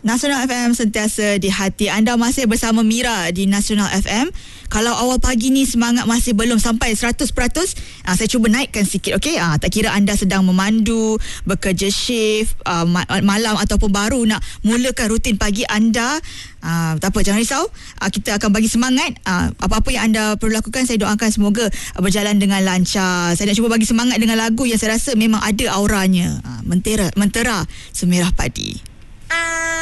Nasional FM sentiasa di hati anda. Masih bersama Mira di Nasional FM. Kalau awal pagi ni semangat masih belum sampai 100%, saya cuba naikkan sikit, okey? Tak kira anda sedang memandu, bekerja shift, malam ataupun baru nak mulakan rutin pagi anda, tak apa, jangan risau. Kita akan bagi semangat. Apa-apa yang anda perlu lakukan, saya doakan semoga berjalan dengan lancar. Saya nak cuba bagi semangat dengan lagu yang saya rasa memang ada auranya. Mentera Semerah Padi.